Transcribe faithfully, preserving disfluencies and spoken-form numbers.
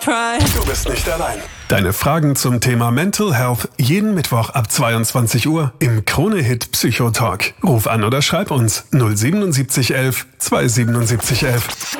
Du bist nicht allein. Deine Fragen zum Thema Mental Health jeden Mittwoch ab zweiundzwanzig Uhr im Krone-Hit Psychotalk. Ruf an oder schreib uns null sieben sieben eins eins zwei sieben sieben eins eins.